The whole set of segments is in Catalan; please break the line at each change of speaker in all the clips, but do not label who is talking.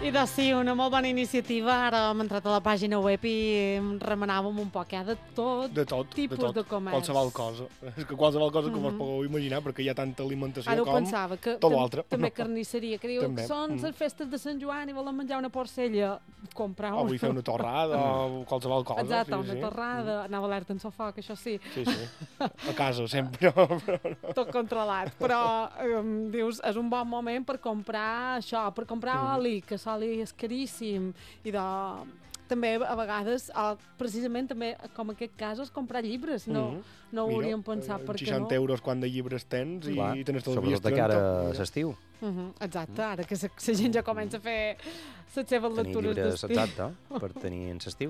doncs sí, una molt bona iniciativa. Ara hem entrat a la pàgina web i remenàvem un poc, de tot tipus de comerç.
Qualsevol cosa. És que qualsevol cosa que us pugueu imaginar, perquè hi ha tanta alimentació
ara
com
pensava, que
tot l'altre.
També carnisseria, que diu que són les festes de Sant Joan i volen menjar una porcella. Comprar
o vull fer una torrada o qualsevol cosa.
Exacte, una torrada. Anava alerta en sofà, que això sí.
Sí. A casa, sempre.
Tot controlat. Però, dius, és un bon moment per comprar això, per comprar oli, que l'oli és caríssim. I també, a vegades, precisament també, com en aquest cas, és comprar llibres. No ho hauríem pensat, perquè no.
60 euros quan de llibres tens i tens tot el dia.
Sobretot de cara a l'estiu.
Exacte, ara que la gent ja comença a fer les seves lectures d'estiu.
Exacte, per tenir en l'estiu.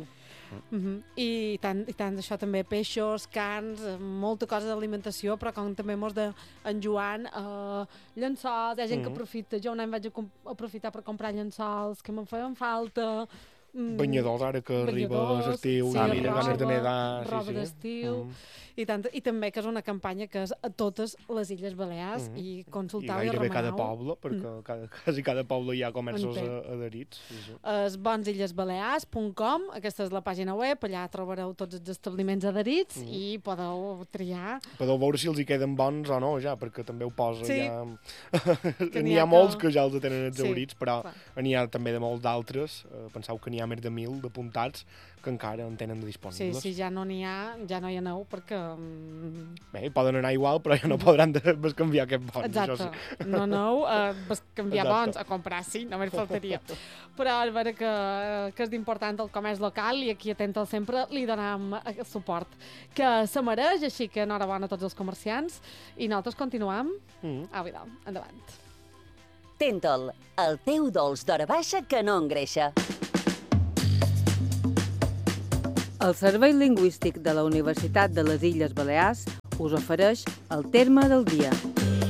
I tant això també, peixos, carns, molta cosa d'alimentació, però com també mos de en Joan, llençols, hi ha gent que aprofita. Jo un any vaig aprofitar per comprar llençols que me'n feien falta.
Banyadors, ara que arriba l'estiu, ganes de nedar.
Roba d'estiu. I també que és una campanya que és a totes les Illes Balears i consultau i
gairebé cada poble, perquè quasi cada poble hi ha comerços adherits.
És bonsillesbalears.com, aquesta és la pàgina web, allà trobareu tots els establiments adherits i podeu triar.
Podeu veure si els hi queden bons o no, ja, perquè també ho posa.
N'hi
ha molts que ja els tenen adherits, però n'hi ha també de molts d'altres. Penseu que n'hi ha més de 1.000 d'apuntats que encara en tenen de disponibles.
Sí, ja no n'hi ha, ja no hi aneu, perquè...
Bé, poden anar igual, però ja no podran bescanviar aquests bons.
Exacte, no aneu a bescanviar bons, a comprar, sí, només faltaria. Però és vera que és important el comerç local i aquí Atental sempre li donem suport que se mereix, així que enhorabona a tots els comerciants i nosaltres continuem. Endavant.
Atental, el teu dolç d'hora baixa que no engreixa.
El Servei Lingüístic de la Universitat de les Illes Balears us ofereix el terme del dia.